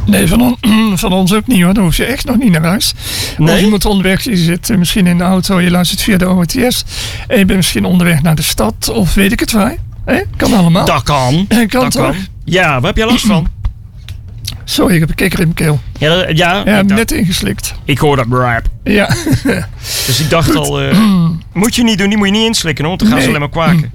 Nee, van ons ook niet hoor. Dan hoef je echt nog niet naar huis. Nee? Of je moet onderweg, je zit misschien in de auto, je luistert via de ORTS. En je bent misschien onderweg naar de stad of weet ik het waar. Kan allemaal. Dat kan. Kan toch? Ja, waar heb jij last van? Sorry, ik heb een kikker in mijn keel. Ja, ik heb net ingeslikt. Ik hoor dat rap. Ja. Dus ik dacht al, moet je niet doen, die moet je niet inslikken, want dan gaan ze alleen maar kwaken.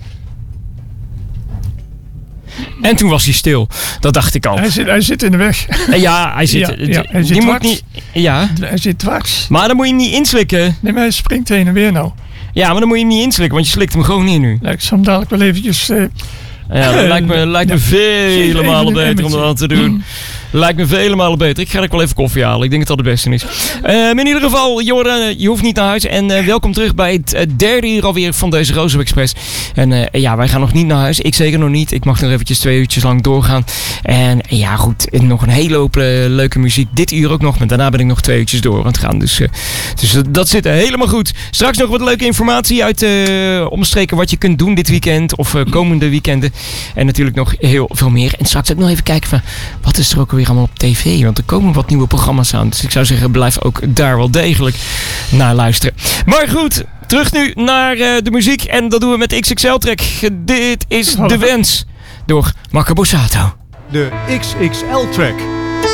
En toen was hij stil. Dat dacht ik al. Hij zit in de weg. Ja, hij zit... hij zit die dwars. moet niet... Ja. Hij zit dwars. Maar dan moet je hem niet inslikken. Nee, maar hij springt heen en weer nou. Ja, maar dan moet je hem niet inslikken, want je slikt hem gewoon in nu. Ja, ik zal hem dadelijk wel eventjes... Ja, dat lijkt me vele malen beter om dat te doen. Lijkt me vele malen beter. Ik ga er wel even koffie halen. Ik denk dat dat het beste is. In ieder geval, Joran, je hoeft niet naar huis. En welkom terug bij het derde uur alweer van deze Rozo Express. En ja, wij gaan nog niet naar huis. Ik zeker nog niet. Ik mag nog eventjes 2 uurtjes lang doorgaan. En ja, goed. Nog een hele hoop leuke muziek. Dit uur ook nog. Maar daarna ben ik nog 2 uurtjes door aan het gaan. Dus dat zit helemaal goed. Straks nog wat leuke informatie uit omstreken wat je kunt doen dit weekend. Of komende weekenden. En natuurlijk nog heel veel meer. En straks ook nog even kijken van wat is er ook alweer allemaal op tv. Want er komen wat nieuwe programma's aan. Dus ik zou zeggen, blijf ook daar wel degelijk naar luisteren. Maar goed, terug nu naar de muziek. En dat doen we met XXL Track. Dit is De Wens door Marco Borsato. De XXL Track.